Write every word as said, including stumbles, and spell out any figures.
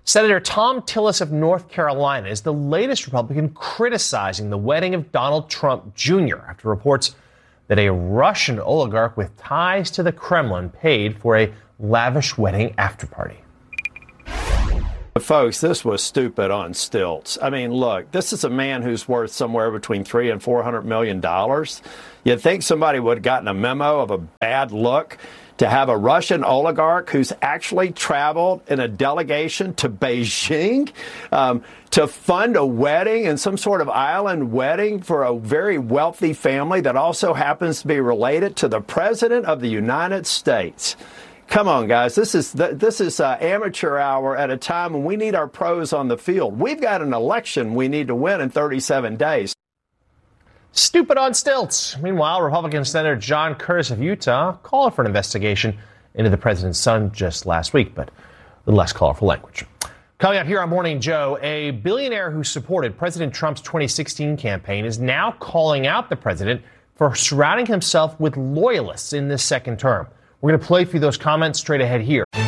Senator Thom Tillis of North Carolina is the latest Republican criticizing the wedding of Donald Trump Junior after reports that a Russian oligarch with ties to the Kremlin paid for a lavish wedding afterparty. Folks, this was stupid on stilts. I mean, look, this is a man who's worth somewhere between three and four hundred million dollars. You'd think somebody would have gotten a memo of a bad look to have a Russian oligarch who's actually traveled in a delegation to Beijing um, to fund a wedding and some sort of island wedding for a very wealthy family that also happens to be related to the President of the United States. Come on, guys. This is this is uh, amateur hour at a time when we need our pros on the field. We've got an election we need to win in thirty-seven days. Stupid on stilts. Meanwhile, Republican Senator John Curtis of Utah called for an investigation into the president's son just last week, but with less colorful language. Coming up here on Morning Joe, a billionaire who supported President Trump's twenty sixteen campaign is now calling out the president for surrounding himself with loyalists in this second term. We're going to play through those comments straight ahead here.